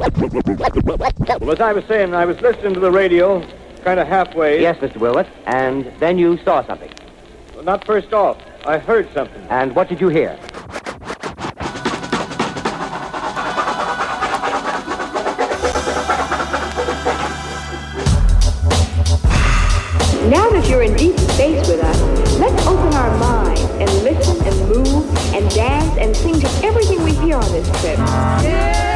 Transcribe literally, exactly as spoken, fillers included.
Well, as I was saying, I was listening to the radio, kind of halfway. Yes, Mister Willet, and then you saw something. Well, not first off. I heard something. And what did you hear? Now that you're in deep space with us, let's open our minds and listen and move and dance and sing to everything we hear on this trip. Yeah.